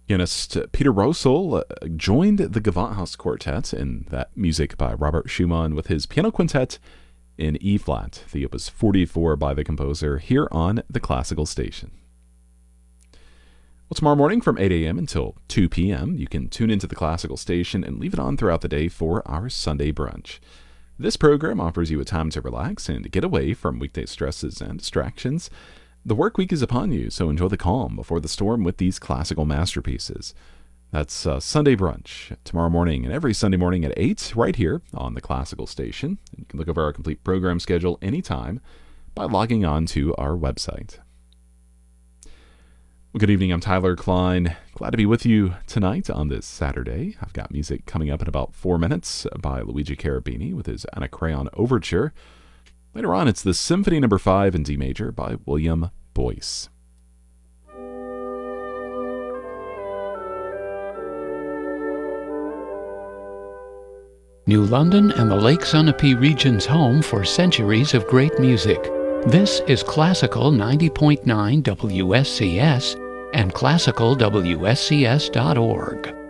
Pianist Peter Rosell joined the Gewandhaus Quartet in that music by Robert Schumann with his piano quintet in E-flat, the Opus 44 by the composer, here on the Classical Station. Well, tomorrow morning from 8 a.m. until 2 p.m., you can tune into the Classical Station and leave it on throughout the day for our Sunday brunch. This program offers you a time to relax and get away from weekday stresses and distractions. The work week is upon you, so enjoy the calm before the storm with these classical masterpieces. That's Sunday Brunch, tomorrow morning and every Sunday morning at 8, right here on the Classical Station. You can look over our complete program schedule anytime by logging on to our website. Well, good evening, I'm Tyler Klein. Glad to be with you tonight on this Saturday. I've got music coming up in about 4 minutes by Luigi Cherubini with his Anacreon Overture. Later on, it's the Symphony No. 5 in D major by William Boyce. New London and the Lake Sunapee region's home for centuries of great music. This is Classical 90.9 WSCS and classicalwscs.org.